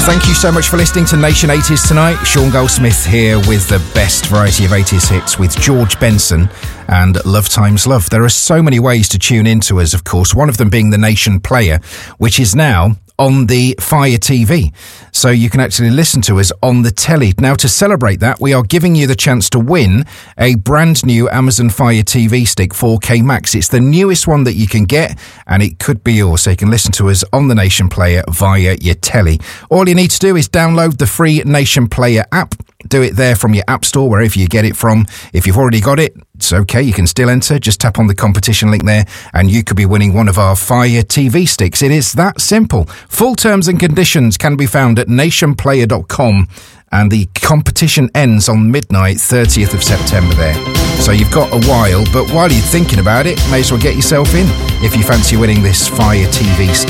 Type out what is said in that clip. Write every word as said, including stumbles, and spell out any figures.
Thank you so much for listening to Nation eighties tonight. Sean Goldsmith here with the best variety of eighties hits with George Benson and Love Times Love. There are so many ways to tune into us, of course, one of them being the Nation Player, which is now on the Fire T V. So you can actually listen to us on the telly. Now, to celebrate that, we are giving you the chance to win a brand new Amazon Fire T V Stick four K Max. It's the newest one that you can get, and it could be yours. So you can listen to us on the Nation Player via your telly. All you need to do is download the free Nation Player app. Do it there from your app store, wherever you get it from. If you've already got it, it's okay. You can still enter. Just tap on the competition link there, and you could be winning one of our Fire T V sticks. It is that simple. Full terms and conditions can be found at nation player dot com, and the competition ends on midnight, thirtieth of September there. So you've got a while, but while you're thinking about it, may as well get yourself in if you fancy winning this Fire T V stick.